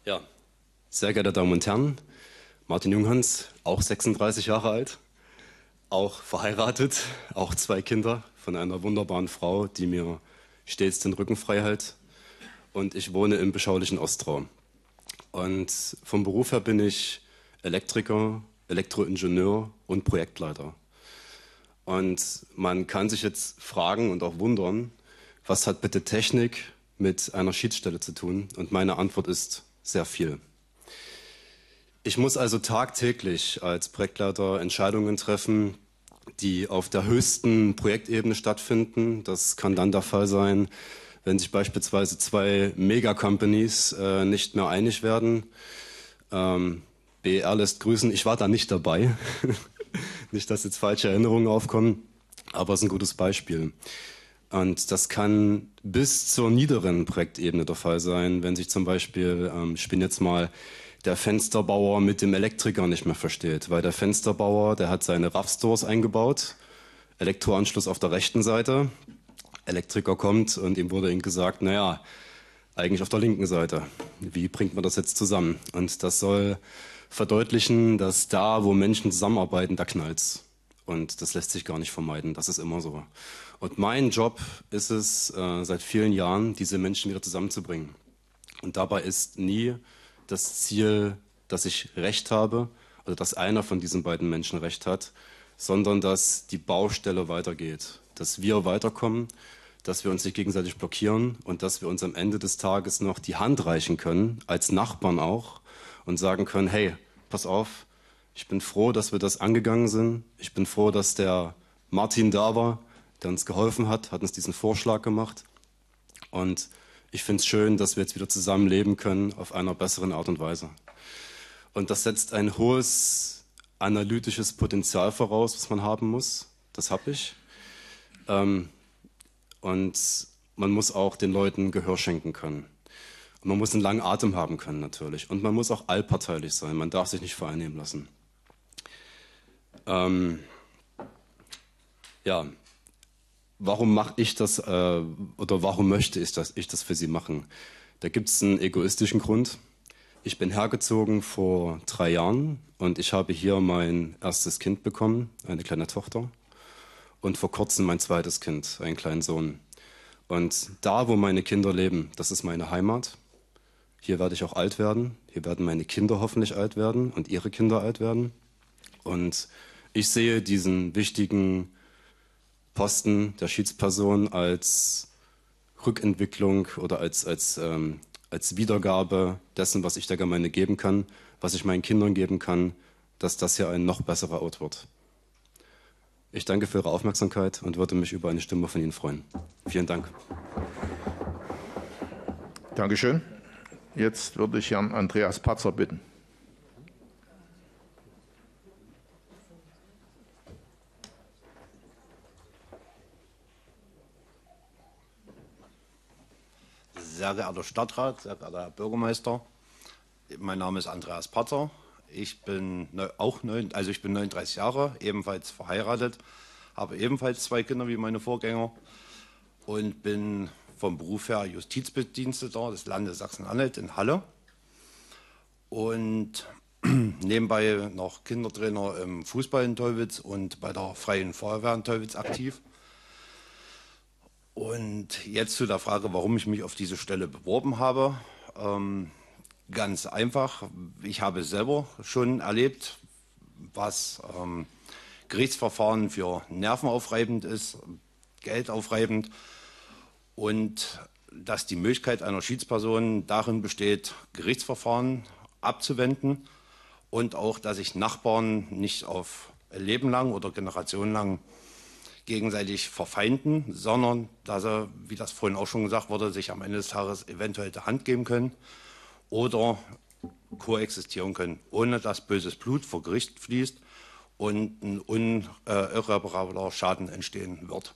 Ja, sehr geehrte Damen und Herren, Martin Junghans, auch 36 Jahre alt, auch verheiratet, auch zwei Kinder von einer wunderbaren Frau, die mir stets den Rücken frei hält. Und ich wohne im beschaulichen Ostrau. Und vom Beruf her bin ich Elektriker, Elektroingenieur und Projektleiter. Und man kann sich jetzt fragen und auch wundern, was hat bitte Technik mit einer Schiedsstelle zu tun? Und meine Antwort ist sehr viel. Ich muss also tagtäglich als Projektleiter Entscheidungen treffen, die auf der höchsten Projektebene stattfinden. Das kann dann der Fall sein, wenn sich beispielsweise zwei Mega-Companies nicht mehr einig werden. BR lässt grüßen, ich war da nicht dabei. Nicht, dass jetzt falsche Erinnerungen aufkommen, aber es ist ein gutes Beispiel. Und das kann bis zur niederen Projektebene der Fall sein, wenn sich zum Beispiel, ich bin jetzt mal, der Fensterbauer mit dem Elektriker nicht mehr versteht. Weil der Fensterbauer, der hat seine RAV-Stores eingebaut, Elektroanschluss auf der rechten Seite, Elektriker kommt und ihm wurde gesagt, naja, eigentlich auf der linken Seite. Wie bringt man das jetzt zusammen? Und das soll verdeutlichen, dass da, wo Menschen zusammenarbeiten, da knallt's. Und das lässt sich gar nicht vermeiden. Das ist immer so. Und mein Job ist es, seit vielen Jahren, diese Menschen wieder zusammenzubringen. Und dabei ist nie das Ziel, dass ich Recht habe oder dass einer von diesen beiden Menschen Recht hat, sondern dass die Baustelle weitergeht, dass wir weiterkommen, dass wir uns nicht gegenseitig blockieren und dass wir uns am Ende des Tages noch die Hand reichen können, als Nachbarn auch, und sagen können, hey, pass auf, ich bin froh, dass wir das angegangen sind. Ich bin froh, dass der Martin da war, der uns geholfen hat uns diesen Vorschlag gemacht. Und ich finde es schön, dass wir jetzt wieder zusammen leben können auf einer besseren Art und Weise. Und das setzt ein hohes analytisches Potenzial voraus, was man haben muss. Das habe ich. Und man muss auch den Leuten Gehör schenken können. Und man muss einen langen Atem haben können natürlich. Und man muss auch allparteilich sein. Man darf sich nicht vereinnehmen lassen. Ja, warum mache ich das oder warum möchte ich, dass ich das für Sie machen? Da gibt es einen egoistischen Grund. Ich bin hergezogen vor 3 Jahren und ich habe hier mein erstes Kind bekommen, eine kleine Tochter. Und vor kurzem mein zweites Kind, einen kleinen Sohn. Und da, wo meine Kinder leben, das ist meine Heimat. Hier werde ich auch alt werden. Hier werden meine Kinder hoffentlich alt werden und ihre Kinder alt werden. Und ich sehe diesen wichtigen Posten der Schiedsperson als Rückentwicklung oder als Wiedergabe dessen, was ich der Gemeinde geben kann, was ich meinen Kindern geben kann, dass das hier ein noch besserer Ort wird. Ich danke für Ihre Aufmerksamkeit und würde mich über eine Stimme von Ihnen freuen. Vielen Dank. Dankeschön. Jetzt würde ich Herrn Andreas Patzer bitten. Sehr geehrter Stadtrat, sehr geehrter Herr Bürgermeister, mein Name ist Andreas Patzer. Ich bin ich bin 39 Jahre, ebenfalls verheiratet, habe ebenfalls 2 Kinder wie meine Vorgänger und bin vom Beruf her Justizbediensteter des Landes Sachsen-Anhalt in Halle und nebenbei noch Kindertrainer im Fußball in Teuwitz und bei der Freien Feuerwehr in Teuwitz aktiv. Und jetzt zu der Frage, warum ich mich auf diese Stelle beworben habe. Ganz einfach, ich habe selber schon erlebt, was Gerichtsverfahren für nervenaufreibend ist, geldaufreibend und dass die Möglichkeit einer Schiedsperson darin besteht, Gerichtsverfahren abzuwenden und auch, dass sich Nachbarn nicht auf Leben lang oder generationenlang gegenseitig verfeinden, sondern dass sie, wie das vorhin auch schon gesagt wurde, sich am Ende des Tages eventuell die Hand geben können oder koexistieren können, ohne dass böses Blut vor Gericht fließt und ein unirreparabler Schaden entstehen wird.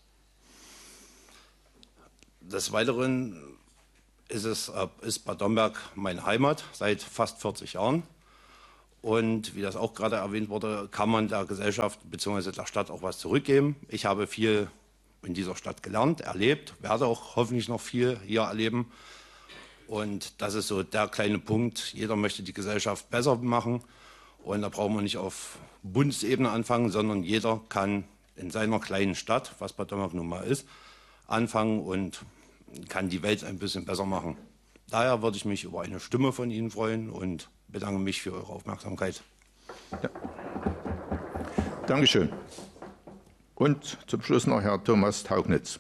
Des Weiteren ist Bad Domberg meine Heimat seit fast 40 Jahren. Und wie das auch gerade erwähnt wurde, kann man der Gesellschaft bzw. der Stadt auch was zurückgeben. Ich habe viel in dieser Stadt gelernt, erlebt, werde auch hoffentlich noch viel hier erleben. Und das ist so der kleine Punkt. Jeder möchte die Gesellschaft besser machen. Und da brauchen wir nicht auf Bundesebene anfangen, sondern jeder kann in seiner kleinen Stadt, was Bad Dürrmark nun mal ist, anfangen und kann die Welt ein bisschen besser machen. Daher würde ich mich über eine Stimme von Ihnen freuen und bedanke mich für Ihre Aufmerksamkeit. Ja. Dankeschön. Und zum Schluss noch Herr Thomas Taugnitz.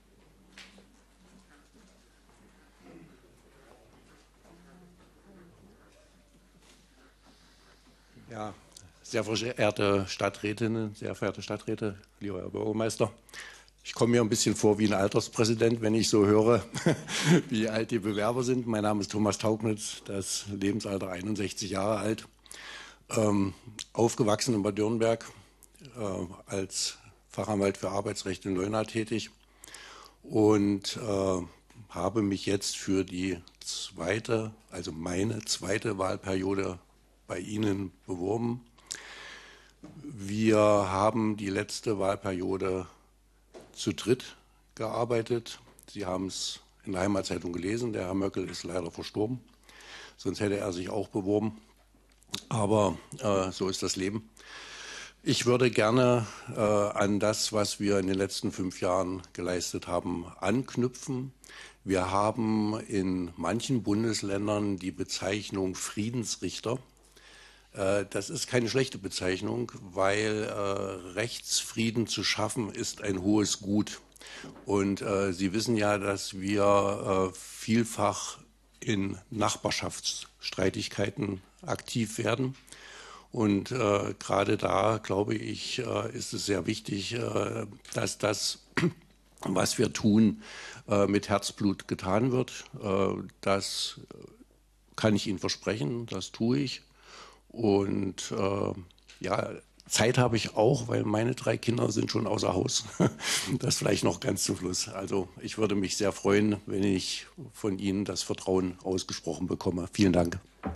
Ja, sehr verehrte Stadträtinnen, sehr verehrte Stadträte, lieber Herr Bürgermeister. Ich komme mir ein bisschen vor wie ein Alterspräsident, wenn ich so höre, wie alt die Bewerber sind. Mein Name ist Thomas Taugnitz, das Lebensalter 61 Jahre alt, aufgewachsen in Bad Dürrenberg, als Fachanwalt für Arbeitsrecht in Leuna tätig und habe mich jetzt für die zweite, also meine zweite Wahlperiode bei Ihnen beworben. Wir haben die letzte Wahlperiode zu dritt gearbeitet. Sie haben es in der Heimatzeitung gelesen. Der Herr Möckel ist leider verstorben. Sonst hätte er sich auch beworben. Aber so ist das Leben. Ich würde gerne an das, was wir in den letzten 5 Jahren geleistet haben, anknüpfen. Wir haben in manchen Bundesländern die Bezeichnung Friedensrichter. Das ist keine schlechte Bezeichnung, weil Rechtsfrieden zu schaffen ist ein hohes Gut. Und Sie wissen ja, dass wir vielfach in Nachbarschaftsstreitigkeiten aktiv werden. Und gerade da, glaube ich, ist es sehr wichtig, dass das, was wir tun, mit Herzblut getan wird. Das kann ich Ihnen versprechen, das tue ich. Und ja, Zeit habe ich auch, weil meine 3 Kinder sind schon außer Haus. Das vielleicht noch ganz zum Schluss. Also ich würde mich sehr freuen, wenn ich von Ihnen das Vertrauen ausgesprochen bekomme. Vielen Dank.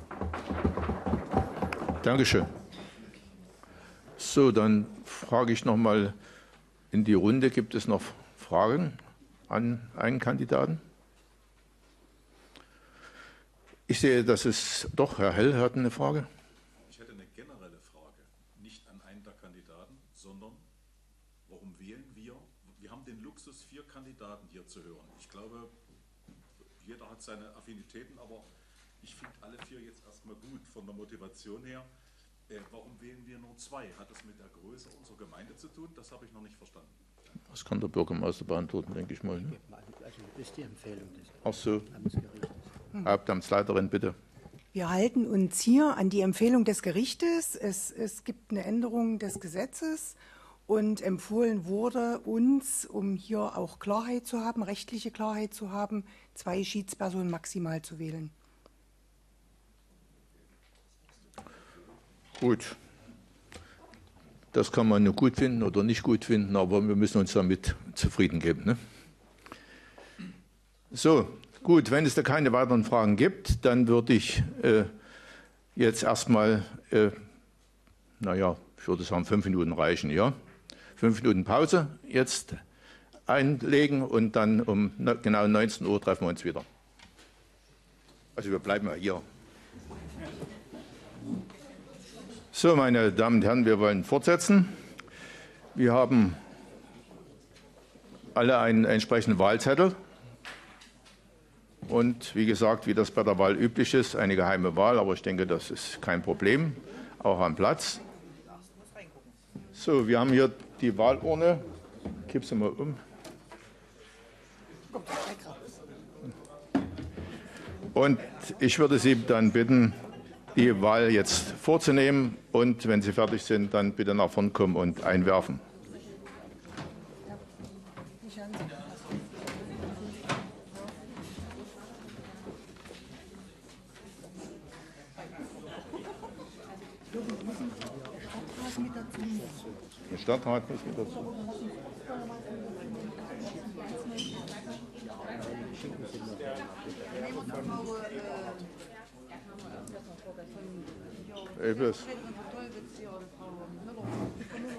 Dankeschön. So, dann frage ich noch mal in die Runde. Gibt es noch Fragen an einen Kandidaten? Ich sehe, dass es doch, Herr Hell hat eine Frage. Ich hätte eine generelle Frage, nicht an einen der Kandidaten, sondern warum wählen wir? Wir haben den Luxus, 4 Kandidaten hier zu hören. Ich glaube, jeder hat seine Affinitäten, aber ich finde alle 4 jetzt erstmal gut von der Motivation her. Warum wählen wir nur 2? Hat das mit der Größe unserer Gemeinde zu tun? Das habe ich noch nicht verstanden. Das kann der Bürgermeister beantworten, denke ich mal. Ne? Also das ist die Empfehlung des Ach so. Amtsgerichtes. Hauptamtsleiterin, bitte. Wir halten uns hier an die Empfehlung des Gerichtes. Es gibt eine Änderung des Gesetzes und empfohlen wurde uns, um hier auch Klarheit zu haben, rechtliche Klarheit zu haben, 2 Schiedspersonen maximal zu wählen. Gut. Das kann man nur gut finden oder nicht gut finden, aber wir müssen uns damit zufrieden geben. Ne? So, gut, wenn es da keine weiteren Fragen gibt, dann würde ich jetzt erstmal, naja, ich würde sagen 5 Minuten reichen, ja? 5 Minuten Pause jetzt einlegen und dann um genau 19 Uhr treffen wir uns wieder. Also wir bleiben ja hier. So, meine Damen und Herren, wir wollen fortsetzen. Wir haben alle einen entsprechenden Wahlzettel. Und wie gesagt, wie das bei der Wahl üblich ist, eine geheime Wahl, aber ich denke, das ist kein Problem, auch am Platz. So, wir haben hier die Wahlurne. Kipp sie mal um. Und ich würde Sie dann bitten, die Wahl jetzt vorzunehmen und wenn Sie fertig sind, dann bitte nach vorn kommen und einwerfen. Der Stadtrat muss mit dazu. Bloß.